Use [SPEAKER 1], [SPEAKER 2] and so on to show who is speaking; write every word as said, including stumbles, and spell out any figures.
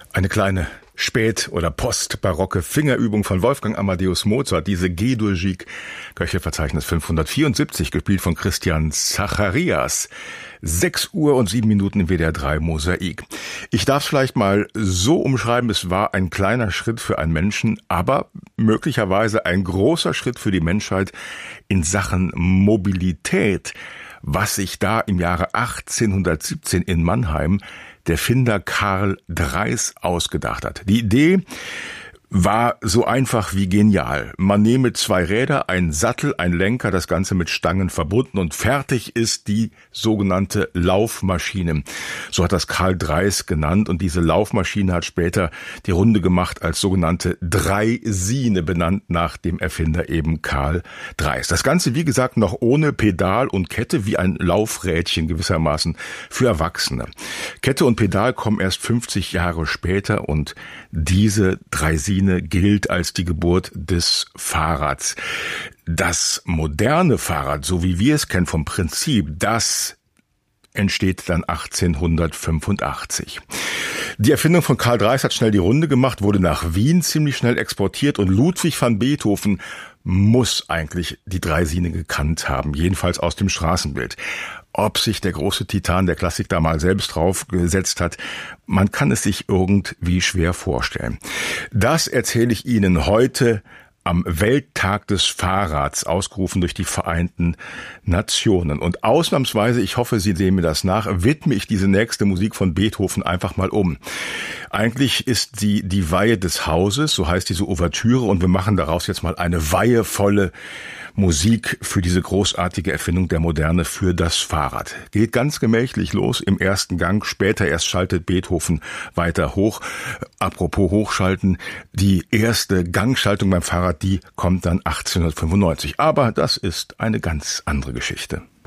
[SPEAKER 1] Eine kleine spät- oder postbarocke Fingerübung von Wolfgang Amadeus Mozart, diese G-Dur-Gigue, Köchelverzeichnis fünfhundertvierundsiebzig, gespielt von Christian Zacharias. sechs Uhr und sieben Minuten im W D R drei Mosaik. Ich darf es vielleicht mal so umschreiben, es war ein kleiner Schritt für einen Menschen, aber möglicherweise ein großer Schritt für die Menschheit in Sachen Mobilität, was sich da im Jahre achtzehnhundertsiebzehn in Mannheim der Finder Karl Dreis ausgedacht hat. Die Idee war so einfach wie genial. Man nehme zwei Räder, einen Sattel, einen Lenker, das Ganze mit Stangen verbunden und fertig ist die sogenannte Laufmaschine. So hat das Karl Dreis genannt und diese Laufmaschine hat später die Runde gemacht als sogenannte Dreisine, benannt nach dem Erfinder eben Karl Dreis. Das Ganze, wie gesagt, noch ohne Pedal und Kette, wie ein Laufrädchen gewissermaßen für Erwachsene. Kette und Pedal kommen erst fünfzig Jahre später und diese Dreisine gilt als die Geburt des Fahrrads. Das moderne Fahrrad, so wie wir es kennen vom Prinzip, das entsteht dann achtzehnhundertfünfundachtzig. Die Erfindung von Karl Dreis hat schnell die Runde gemacht, wurde nach Wien ziemlich schnell exportiert und Ludwig van Beethoven muss eigentlich die Dreisine gekannt haben, jedenfalls aus dem Straßenbild. Ob sich der große Titan der Klassik da mal selbst draufgesetzt hat, man kann es sich irgendwie schwer vorstellen. Das erzähle ich Ihnen heute am Welttag des Fahrrads, ausgerufen durch die Vereinten Nationen. Und ausnahmsweise, ich hoffe, Sie sehen mir das nach, widme ich diese nächste Musik von Beethoven einfach mal um. Eigentlich ist sie die Weihe des Hauses, so heißt diese Ouvertüre, und wir machen daraus jetzt mal eine weihevolle Musik für diese großartige Erfindung der Moderne für das Fahrrad. Geht ganz gemächlich los im ersten Gang, später erst schaltet Beethoven weiter hoch. Apropos Hochschalten, die erste Gangschaltung beim Fahrrad, die kommt dann achtzehnhundertfünfundneunzig. Aber das ist eine ganz andere Geschichte.